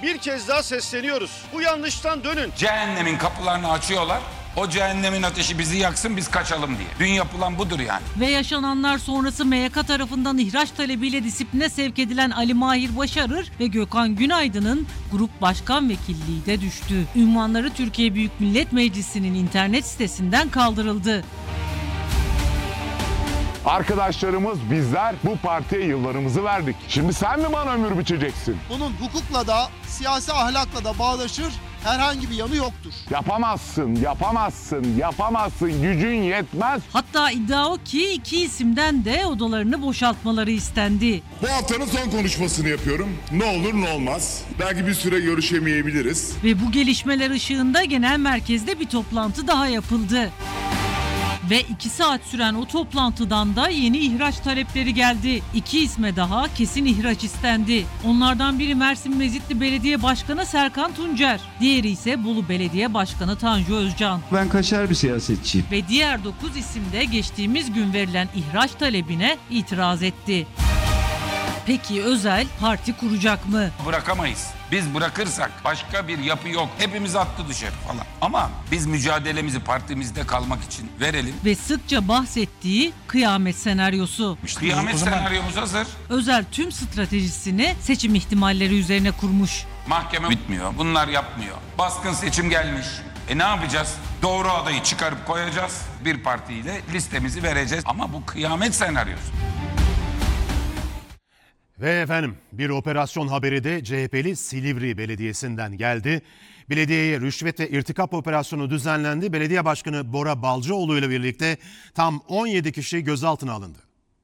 Bir kez daha sesleniyoruz. Bu yanlıştan dönün. Cehennemin kapılarını açıyorlar. O cehennemin ateşi bizi yaksın, biz kaçalım diye. Dün yapılan budur yani. Ve yaşananlar sonrası MYK tarafından ihraç talebiyle disipline sevk edilen Ali Mahir Başarır ve Gökhan Günaydın'ın grup başkan vekilliği de düştü. Ünvanları Türkiye Büyük Millet Meclisi'nin internet sitesinden kaldırıldı. Arkadaşlarımız, bizler bu partiye yıllarımızı verdik. Şimdi sen mi bana ömür biçeceksin? Bunun hukukla da siyasi ahlakla da bağdaşır herhangi bir yanı yoktur. Yapamazsın, yapamazsın, yapamazsın. Gücün yetmez. Hatta iddia o ki iki isimden de odalarını boşaltmaları istendi. Bu haftanın son konuşmasını yapıyorum. Ne olur ne olmaz. Belki bir süre görüşemeyebiliriz. Ve bu gelişmeler ışığında genel merkezde bir toplantı daha yapıldı. Ve 2 saat süren o toplantıdan da yeni ihraç talepleri geldi. 2 isme daha kesin ihraç istendi. Onlardan biri Mersin Mezitli Belediye Başkanı Serkan Tuncer. Diğeri ise Bolu Belediye Başkanı Tanju Özcan. Ben kaşar bir siyasetçiyim. Ve diğer 9 isim de geçtiğimiz gün verilen ihraç talebine itiraz etti. Peki Özel parti kuracak mı? Bırakamayız. Biz bırakırsak başka bir yapı yok. Hepimiz attı dışarı falan. Ama biz mücadelemizi partimizde kalmak için verelim. Ve sıkça bahsettiği kıyamet senaryosu. Kıyamet senaryomuz hazır. Özel tüm stratejisini seçim ihtimalleri üzerine kurmuş. Mahkeme bitmiyor. Bunlar yapmıyor. Baskın seçim gelmiş. Ne yapacağız? Doğru adayı çıkarıp koyacağız. Bir partiyle listemizi vereceğiz. Ama bu kıyamet senaryosu. Ve efendim bir operasyon haberi de CHP'li Silivri Belediyesi'nden geldi. Belediyeye rüşvet ve irtikap operasyonu düzenlendi. Belediye Başkanı Bora Balcıoğlu ile birlikte tam 17 kişi gözaltına alındı.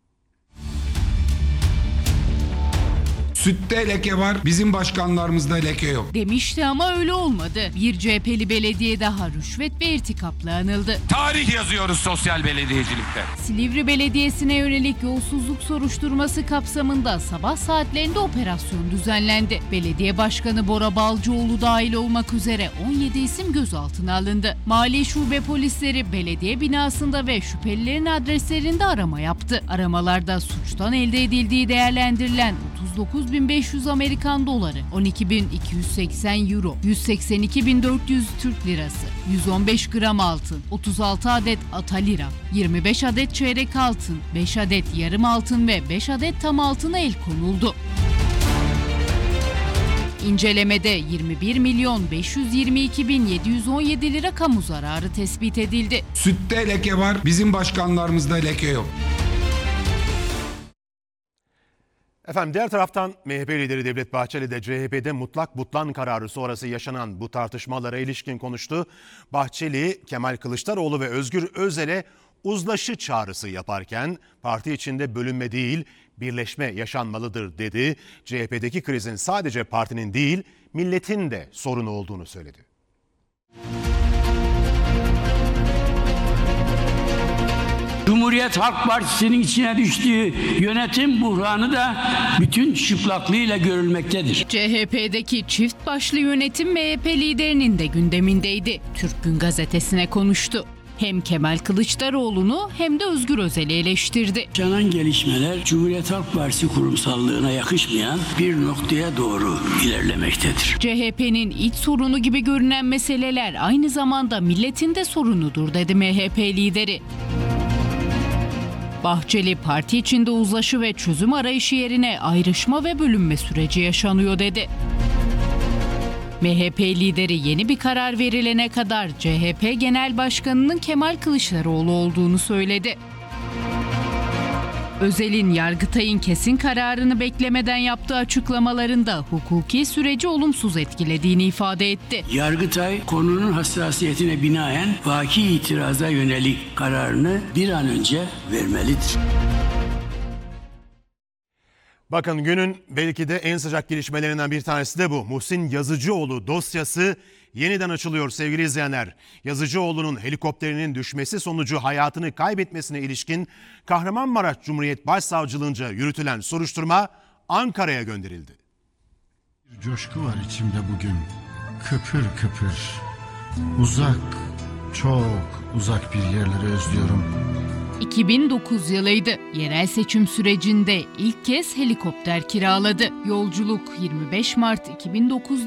Sütte leke var, bizim başkanlarımızda leke yok. Demişti ama öyle olmadı. Bir CHP'li belediye daha rüşvet ve irtikapla anıldı. Tarih yazıyoruz sosyal belediyecilikte. Silivri Belediyesi'ne yönelik yolsuzluk soruşturması kapsamında sabah saatlerinde operasyon düzenlendi. Belediye Başkanı Bora Balcıoğlu dahil olmak üzere 17 isim gözaltına alındı. Mali şube polisleri belediye binasında ve şüphelilerin adreslerinde arama yaptı. Aramalarda suçtan elde edildiği değerlendirilen 39.500 Amerikan doları, 12.280 euro, 182.400 Türk lirası, 115 gram altın, 36 adet atalira, 25 adet çeyrek altın, 5 adet yarım altın ve 5 adet tam altına el konuldu. İncelemede 21.522.717 lira kamu zararı tespit edildi. Sütte leke var, bizim başkanlarımızda leke yok. Efendim diğer taraftan MHP lideri Devlet Bahçeli de CHP'de mutlak butlan kararı sonrası yaşanan bu tartışmalara ilişkin konuştu. Bahçeli, Kemal Kılıçdaroğlu ve Özgür Özel'e uzlaşı çağrısı yaparken parti içinde bölünme değil birleşme yaşanmalıdır dedi. CHP'deki krizin sadece partinin değil milletin de sorunu olduğunu söyledi. Cumhuriyet Halk Partisi'nin içine düştüğü yönetim buhranı da bütün çıplaklığıyla görülmektedir. CHP'deki çift başlı yönetim MHP liderinin de gündemindeydi. Türk Gün Gazetesi'ne konuştu. Hem Kemal Kılıçdaroğlu'nu hem de Özgür Özel'i eleştirdi. Yaşanan gelişmeler Cumhuriyet Halk Partisi kurumsallığına yakışmayan bir noktaya doğru ilerlemektedir. CHP'nin iç sorunu gibi görünen meseleler aynı zamanda milletin de sorunudur dedi MHP lideri. Bahçeli parti içinde uzlaşı ve çözüm arayışı yerine ayrışma ve bölünme süreci yaşanıyor dedi. MHP lideri yeni bir karar verilene kadar CHP Genel Başkanı'nın Kemal Kılıçdaroğlu olduğunu söyledi. Özel'in Yargıtay'ın kesin kararını beklemeden yaptığı açıklamalarında hukuki süreci olumsuz etkilediğini ifade etti. Yargıtay konunun hassasiyetine binaen vaki itiraza yönelik kararını bir an önce vermelidir. Bakın günün belki de en sıcak gelişmelerinden bir tanesi de bu. Muhsin Yazıcıoğlu dosyası yeniden açılıyor sevgili izleyenler. Yazıcıoğlu'nun helikopterinin düşmesi sonucu hayatını kaybetmesine ilişkin Kahramanmaraş Cumhuriyet Başsavcılığınca yürütülen soruşturma Ankara'ya gönderildi. Bir coşku var içimde bugün. Kıpır kıpır. Uzak, çok uzak bir yerleri özlüyorum. 2009 yılıydı. Yerel seçim sürecinde ilk kez helikopter kiraladı. Yolculuk 25 Mart 2009'da